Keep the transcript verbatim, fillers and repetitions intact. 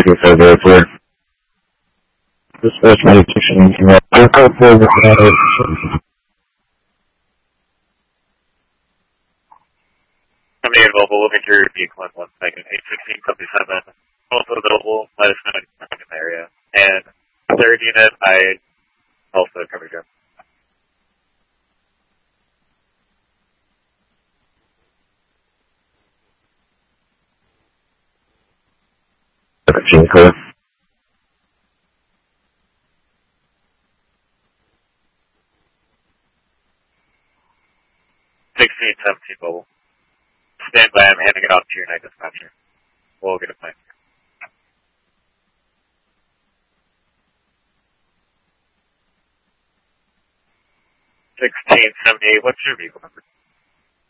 looking for the airport. This first medication from the airport for the Company available, moving through your vehicle in one second. eight sixteen seventy-seven. Also available, let us know if you're in the area. And third unit, I also covered you. seventeen clear. sixteen seventeen mobile. Stand by, I'm handing it off to your night dispatcher. We'll get a plan. sixteen seventy-eight, what's your vehicle number?